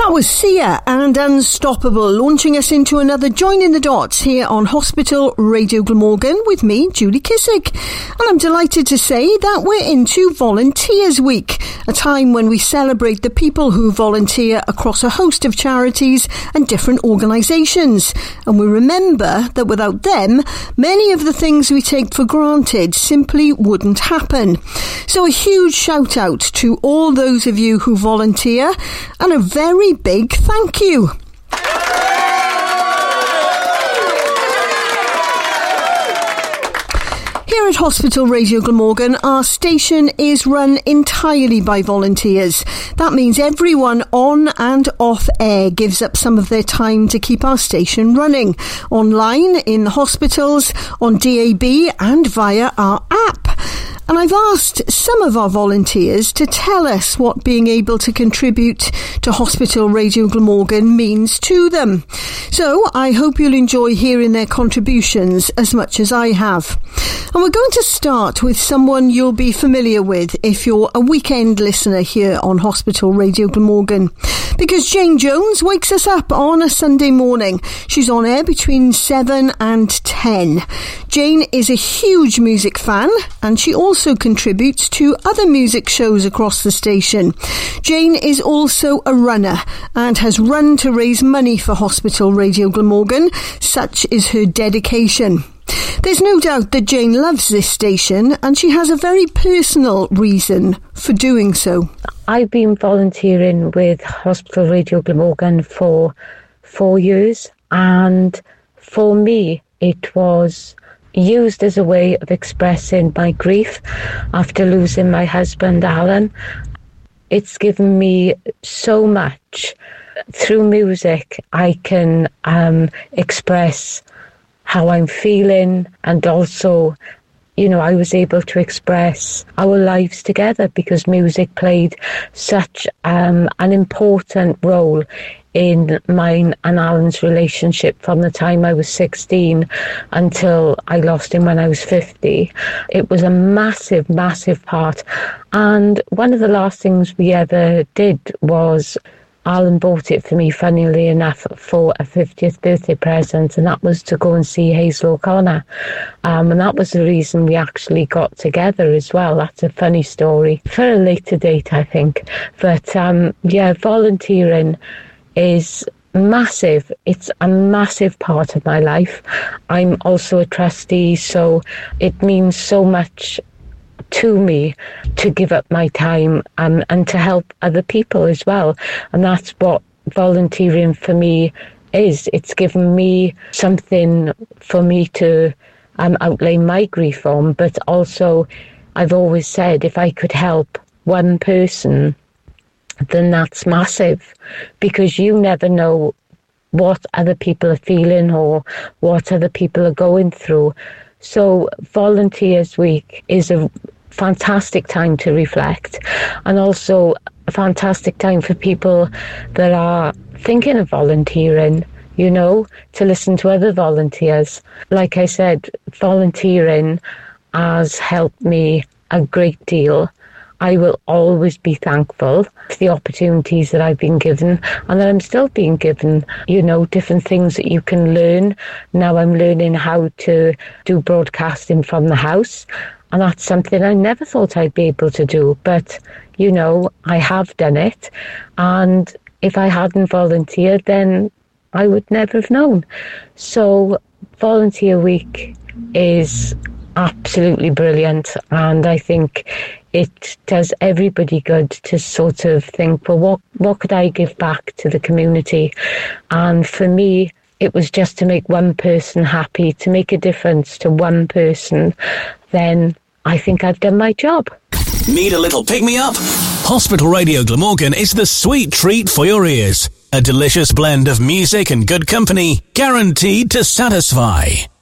That was Sia and Unstoppable, launching us into another Join in the Dots here on Hospital Radio Glamorgan with me, Julie Kissick. And I'm delighted to say that we're into Volunteers Week, a time when we celebrate the people who volunteer across a host of charities and different organisations. And we remember that without them, many of the things we take for granted simply wouldn't happen. So a huge shout out to all those of you who volunteer, and a very big thank you. Here at Hospital Radio Glamorgan, our station is run entirely by volunteers. That means everyone on and off air gives up some of their time to keep our station running, online, in the hospitals, on DAB and via our app. And I've asked some of our volunteers to tell us what being able to contribute to Hospital Radio Glamorgan means to them. So I hope you'll enjoy hearing their contributions as much as I have. And we're going to start with someone you'll be familiar with if you're a weekend listener here on Hospital Radio Glamorgan. Because Jane Jones wakes us up on a Sunday morning. She's on air between 7 and 10. Jane is a huge music fan, and she also contributes to other music shows across the station. Jane is also a runner and has run to raise money for Hospital Radio Glamorgan. Such is her dedication. There's no doubt that Jane loves this station, and she has a very personal reason for doing so. I've been volunteering with Hospital Radio Glamorgan for 4 years, and for me it was used as a way of expressing my grief after losing my husband Alan. It's given me so much. Through music I can express how I'm feeling, and also, you know, I was able to express our lives together because music played such an important role in mine and Alan's relationship from the time I was 16 until I lost him when I was 50. It was a massive, massive part. And one of the last things we ever did was Alan bought it for me, funnily enough, for a 50th birthday present, and that was to go and see Hazel O'Connor. And that was the reason we actually got together as well. That's a funny story for a later date, I think. But yeah, volunteering is massive. It's a massive part of my life. I'm also a trustee, so it means so much to me to give up my time and to help other people as well. And that's what volunteering for me is. It's given me something for me to outlay my grief on, but also I've always said if I could help one person, then that's massive, because you never know what other people are feeling or what other people are going through. So Volunteers Week is a fantastic time to reflect, and also a fantastic time for people that are thinking of volunteering, you know, to listen to other volunteers. Like I said, volunteering has helped me a great deal. I will always be thankful for the opportunities that I've been given and that I'm still being given, you know, different things that you can learn. Now I'm learning how to do broadcasting from the house, and that's something I never thought I'd be able to do. But, you know, I have done it, and if I hadn't volunteered, then I would never have known. So Volunteer Week is absolutely brilliant, and I think it does everybody good to sort of think, well, what could I give back to the community? And for me, it was just to make one person happy, to make a difference to one person. Then I think I've done my job. Need a little pick-me-up? Hospital Radio Glamorgan is the sweet treat for your ears. A delicious blend of music and good company, guaranteed to satisfy.